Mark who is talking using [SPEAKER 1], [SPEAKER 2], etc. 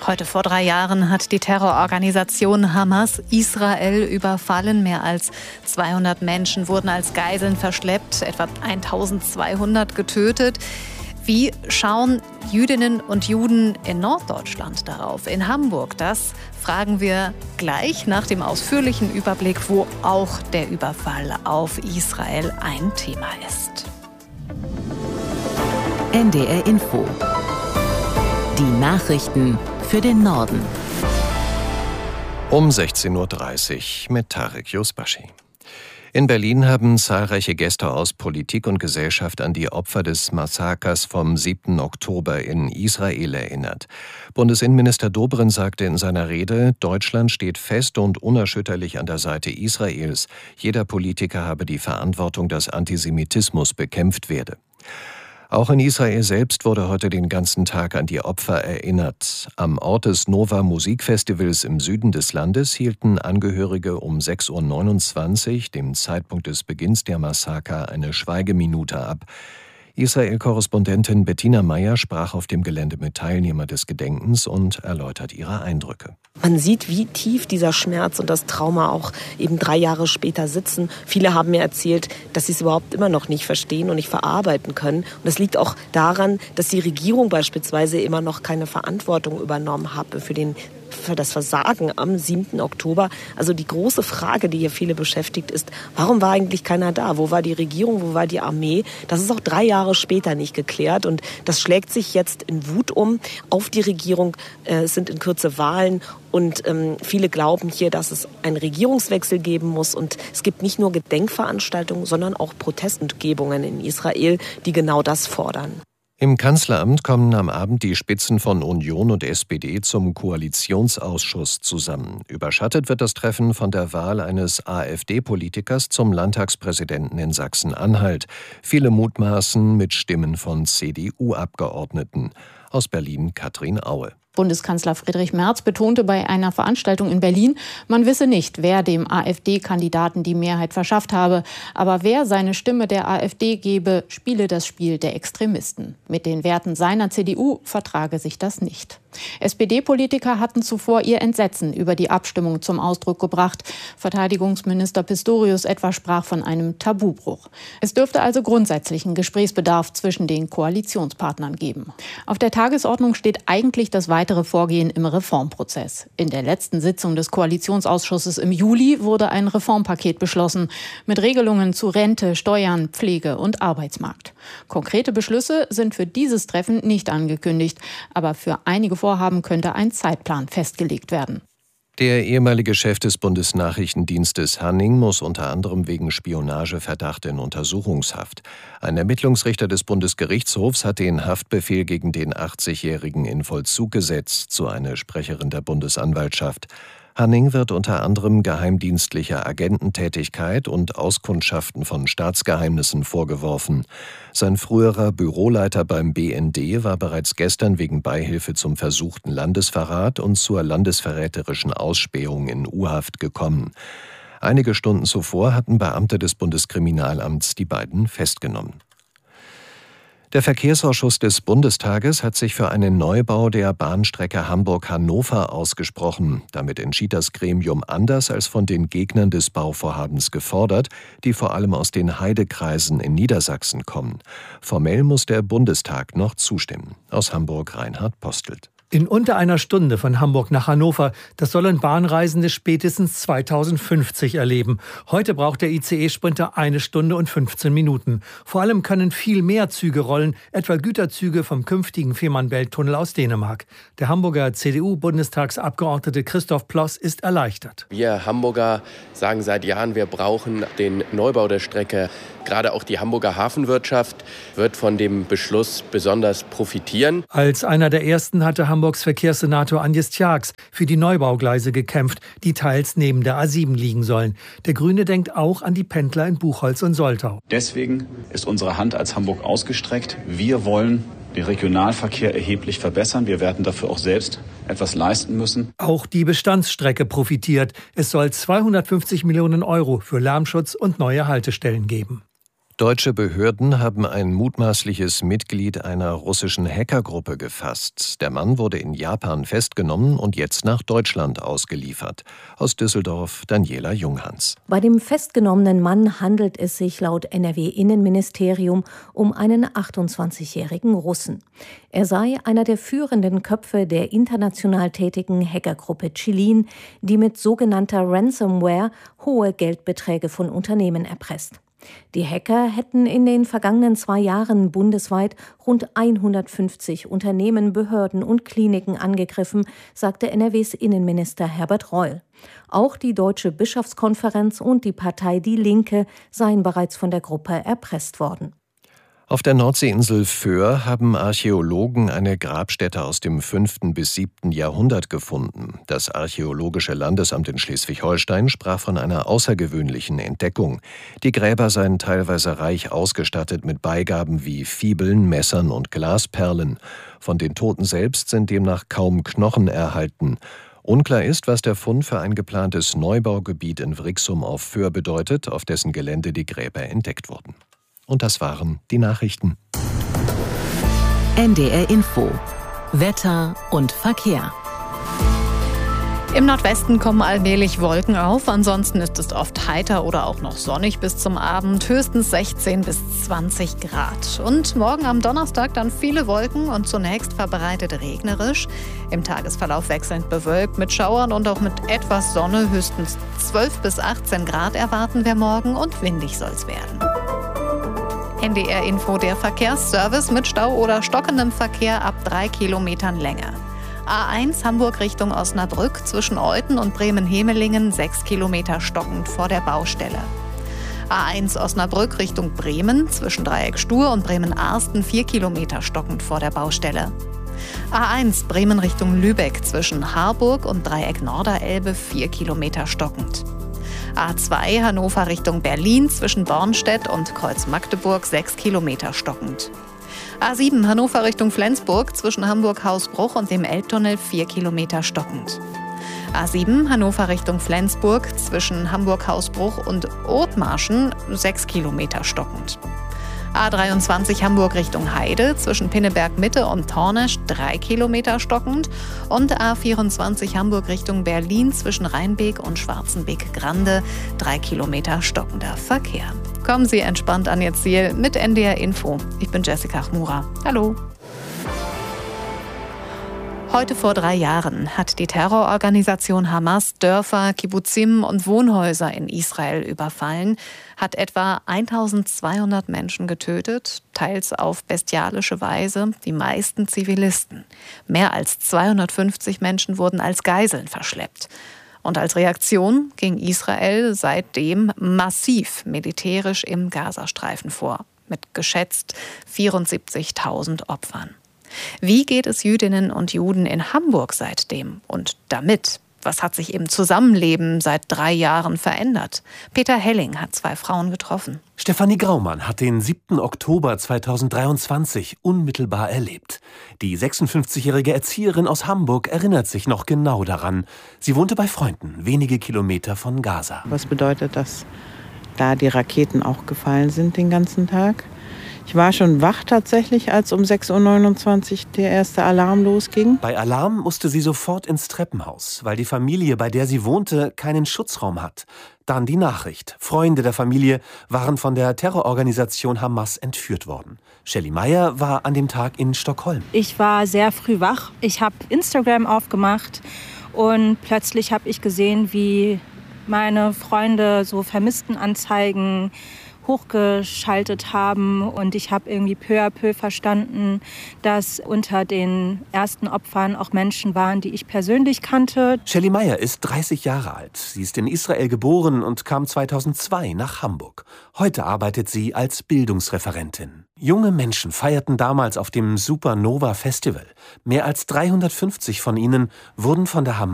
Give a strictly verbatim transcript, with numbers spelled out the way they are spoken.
[SPEAKER 1] Heute vor drei Jahren hat die Terrororganisation Hamas Israel überfallen. Mehr als zweihundert Menschen wurden als Geiseln verschleppt, etwa eintausendzweihundert getötet. Wie schauen Jüdinnen und Juden in Norddeutschland darauf? In Hamburg, das fragen wir gleich nach dem ausführlichen Überblick, wo auch der Überfall auf Israel ein Thema ist.
[SPEAKER 2] N D R Info. Die Nachrichten für den Norden.
[SPEAKER 3] Um sechzehn Uhr dreißig mit Tarek Yusbashi. In Berlin haben zahlreiche Gäste aus Politik und Gesellschaft an die Opfer des Massakers vom siebten Oktober in Israel erinnert. Bundesinnenminister Dobrindt sagte in seiner Rede, Deutschland steht fest und unerschütterlich an der Seite Israels. Jeder Politiker habe die Verantwortung, dass Antisemitismus bekämpft werde. Auch in Israel selbst wurde heute den ganzen Tag an die Opfer erinnert. Am Ort des Nova Musikfestivals im Süden des Landes hielten Angehörige um sechs Uhr neunundzwanzig, dem Zeitpunkt des Beginns der Massaker, eine Schweigeminute ab. Israel-Korrespondentin Bettina Meyer sprach auf dem Gelände mit Teilnehmern des Gedenkens und erläutert ihre Eindrücke.
[SPEAKER 4] Man sieht, wie tief dieser Schmerz und das Trauma auch eben drei Jahre später sitzen. Viele haben mir erzählt, dass sie es überhaupt immer noch nicht verstehen und nicht verarbeiten können. Und das liegt auch daran, dass die Regierung beispielsweise immer noch keine Verantwortung übernommen hat für den für das Versagen am siebten Oktober. Also die große Frage, die hier viele beschäftigt, ist, warum war eigentlich keiner da? Wo war die Regierung? Wo war die Armee? Das ist auch drei Jahre später nicht geklärt. Und das schlägt sich jetzt in Wut um auf die Regierung. Es sind in Kürze Wahlen. Und ähm, viele glauben hier, dass es einen Regierungswechsel geben muss. Und es gibt nicht nur Gedenkveranstaltungen, sondern auch Protestkundgebungen in Israel, die genau das fordern.
[SPEAKER 3] Im Kanzleramt kommen am Abend die Spitzen von Union und S P D zum Koalitionsausschuss zusammen. Überschattet wird das Treffen von der Wahl eines AfD-Politikers zum Landtagspräsidenten in Sachsen-Anhalt. Viele mutmaßen mit Stimmen von C D U-Abgeordneten. Aus Berlin Katrin Aue.
[SPEAKER 5] Bundeskanzler Friedrich Merz betonte bei einer Veranstaltung in Berlin, man wisse nicht, wer dem AfD-Kandidaten die Mehrheit verschafft habe. Aber wer seine Stimme der AfD gebe, spiele das Spiel der Extremisten. Mit den Werten seiner C D U vertrage sich das nicht. S P D-Politiker hatten zuvor ihr Entsetzen über die Abstimmung zum Ausdruck gebracht. Verteidigungsminister Pistorius etwa sprach von einem Tabubruch. Es dürfte also grundsätzlichen Gesprächsbedarf zwischen den Koalitionspartnern geben. Auf der Tagesordnung steht eigentlich das weitere Vorgehen im Reformprozess. In der letzten Sitzung des Koalitionsausschusses im Juli wurde ein Reformpaket beschlossen mit Regelungen zu Rente, Steuern, Pflege und Arbeitsmarkt. Konkrete Beschlüsse sind für dieses Treffen nicht angekündigt, aber für einige Vorhaben könnte ein Zeitplan festgelegt werden.
[SPEAKER 3] Der ehemalige Chef des Bundesnachrichtendienstes Hanning muss unter anderem wegen Spionageverdacht in Untersuchungshaft. Ein Ermittlungsrichter des Bundesgerichtshofs hat den Haftbefehl gegen den achtzigjährigen in Vollzug gesetzt, so eine Sprecherin der Bundesanwaltschaft. Hanning wird unter anderem geheimdienstlicher Agententätigkeit und Auskundschaften von Staatsgeheimnissen vorgeworfen. Sein früherer Büroleiter beim B N D war bereits gestern wegen Beihilfe zum versuchten Landesverrat und zur landesverräterischen Ausspähung in U-Haft gekommen. Einige Stunden zuvor hatten Beamte des Bundeskriminalamts die beiden festgenommen. Der Verkehrsausschuss des Bundestages hat sich für einen Neubau der Bahnstrecke Hamburg-Hannover ausgesprochen. Damit entschied das Gremium anders als von den Gegnern des Bauvorhabens gefordert, die vor allem aus den Heidekreisen in Niedersachsen kommen. Formell muss der Bundestag noch zustimmen. Aus Hamburg Reinhard Postelt.
[SPEAKER 6] In unter einer Stunde von Hamburg nach Hannover, das sollen Bahnreisende spätestens zweitausendfünfzig erleben. Heute braucht der I C E-Sprinter eine Stunde und fünfzehn Minuten. Vor allem können viel mehr Züge rollen, etwa Güterzüge vom künftigen Fehmarnbelt-Tunnel aus Dänemark. Der Hamburger C D U-Bundestagsabgeordnete Christoph Ploss ist erleichtert.
[SPEAKER 7] Wir Hamburger sagen seit Jahren, wir brauchen den Neubau der Strecke. Gerade auch die Hamburger Hafenwirtschaft wird von dem Beschluss besonders profitieren.
[SPEAKER 6] Als einer der ersten hatte Hamburgs Verkehrssenator Agnes Tjax für die Neubaugleise gekämpft, die teils neben der A sieben liegen sollen. Der Grüne denkt auch an die Pendler in Buchholz und Soltau.
[SPEAKER 8] Deswegen ist unsere Hand als Hamburg ausgestreckt. Wir wollen den Regionalverkehr erheblich verbessern. Wir werden dafür auch selbst etwas leisten müssen.
[SPEAKER 6] Auch die Bestandsstrecke profitiert. Es soll zweihundertfünfzig Millionen Euro für Lärmschutz und neue Haltestellen geben.
[SPEAKER 3] Deutsche Behörden haben ein mutmaßliches Mitglied einer russischen Hackergruppe gefasst. Der Mann wurde in Japan festgenommen und jetzt nach Deutschland ausgeliefert. Aus Düsseldorf Daniela Junghans.
[SPEAKER 9] Bei dem festgenommenen Mann handelt es sich laut N R W-Innenministerium um einen achtundzwanzigjährigen Russen. Er sei einer der führenden Köpfe der international tätigen Hackergruppe Chilin, die mit sogenannter Ransomware hohe Geldbeträge von Unternehmen erpresst. Die Hacker hätten in den vergangenen zwei Jahren bundesweit rund hundertfünfzig Unternehmen, Behörden und Kliniken angegriffen, sagte N R Ws Innenminister Herbert Reul. Auch die Deutsche Bischofskonferenz und die Partei Die Linke seien bereits von der Gruppe erpresst worden.
[SPEAKER 3] Auf der Nordseeinsel Föhr haben Archäologen eine Grabstätte aus dem fünften bis siebten Jahrhundert gefunden. Das Archäologische Landesamt in Schleswig-Holstein sprach von einer außergewöhnlichen Entdeckung. Die Gräber seien teilweise reich ausgestattet mit Beigaben wie Fibeln, Messern und Glasperlen. Von den Toten selbst sind demnach kaum Knochen erhalten. Unklar ist, was der Fund für ein geplantes Neubaugebiet in Vrixum auf Föhr bedeutet, auf dessen Gelände die Gräber entdeckt wurden. Und das waren die Nachrichten.
[SPEAKER 2] N D R Info. Wetter und Verkehr.
[SPEAKER 1] Im Nordwesten kommen allmählich Wolken auf, ansonsten ist es oft heiter oder auch noch sonnig bis zum Abend, höchstens sechzehn bis zwanzig Grad. Und morgen am Donnerstag dann viele Wolken und zunächst verbreitet regnerisch. Im Tagesverlauf wechselnd bewölkt mit Schauern und auch mit etwas Sonne, höchstens zwölf bis achtzehn Grad erwarten wir morgen und windig soll es werden. N D R Info, der Verkehrsservice mit Stau oder stockendem Verkehr ab drei Kilometern Länge. A eins Hamburg Richtung Osnabrück zwischen Euthen und Bremen-Hemelingen sechs Kilometer stockend vor der Baustelle. A eins Osnabrück Richtung Bremen zwischen Dreieck Stur und Bremen-Arsten vier Kilometer stockend vor der Baustelle. A eins Bremen Richtung Lübeck zwischen Harburg und Dreieck Norderelbe vier Kilometer stockend. A zwei Hannover Richtung Berlin zwischen Bornstedt und Kreuz Magdeburg sechs Kilometer stockend. A sieben Hannover Richtung Flensburg zwischen Hamburg-Hausbruch und dem Elbtunnel vier Kilometer stockend. A sieben Hannover Richtung Flensburg zwischen Hamburg-Hausbruch und Othmarschen sechs Kilometer stockend. A dreiundzwanzig Hamburg Richtung Heide zwischen Pinneberg Mitte und Tornesch drei Kilometer stockend und A vierundzwanzig Hamburg Richtung Berlin zwischen Rheinbeek und Schwarzenbeek-Grande drei Kilometer stockender Verkehr. Kommen Sie entspannt an Ihr Ziel mit N D R Info. Ich bin Jessica Chmura. Hallo. Heute vor drei Jahren hat die Terrororganisation Hamas Dörfer, Kibbuzim und Wohnhäuser in Israel überfallen, hat etwa eintausendzweihundert Menschen getötet, teils auf bestialische Weise, die meisten Zivilisten. Mehr als zweihundertfünfzig Menschen wurden als Geiseln verschleppt. Und als Reaktion ging Israel seitdem massiv militärisch im Gazastreifen vor, mit geschätzt vierundsiebzigtausend Opfern. Wie geht es Jüdinnen und Juden in Hamburg seitdem und damit? Was hat sich im Zusammenleben seit drei Jahren verändert? Peter Helling hat zwei Frauen getroffen.
[SPEAKER 10] Stefanie Graumann hat den siebten Oktober zweitausenddreiundzwanzig unmittelbar erlebt. Die sechsundfünfzigjährige Erzieherin aus Hamburg erinnert sich noch genau daran. Sie wohnte bei Freunden, wenige Kilometer von Gaza.
[SPEAKER 11] Was bedeutet das, da die Raketen auch gefallen sind den ganzen Tag? Ich war schon wach tatsächlich, als um sechs Uhr neunundzwanzig der erste Alarm losging.
[SPEAKER 10] Bei Alarm musste sie sofort ins Treppenhaus, weil die Familie, bei der sie wohnte, keinen Schutzraum hat. Dann die Nachricht. Freunde der Familie waren von der Terrororganisation Hamas entführt worden. Shelly Meyer war an dem Tag in Stockholm.
[SPEAKER 12] Ich war sehr früh wach. Ich habe Instagram aufgemacht und plötzlich habe ich gesehen, wie meine Freunde so Vermisstenanzeigen hochgeschaltet haben und ich habe irgendwie peu à peu verstanden, dass unter den ersten Opfern auch Menschen waren, die ich persönlich kannte.
[SPEAKER 10] Shelly Meyer ist dreißig Jahre alt. Sie ist in Israel geboren und kam zweitausendzwei nach Hamburg. Heute arbeitet sie als Bildungsreferentin. Junge Menschen feierten damals auf dem Supernova Festival. Mehr als dreihundertfünfzig von ihnen wurden von der Hamas